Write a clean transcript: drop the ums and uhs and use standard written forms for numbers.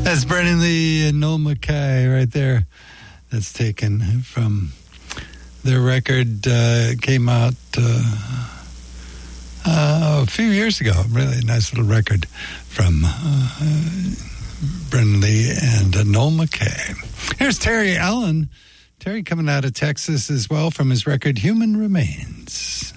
That's Brennan Lee and Noel Mackay right there. That's taken from their record. Came out a few years ago. Really nice little record from Brennan Lee and Noel Mackay. Here's Terry Allen. Terry coming out of Texas as well from his record Human Remains.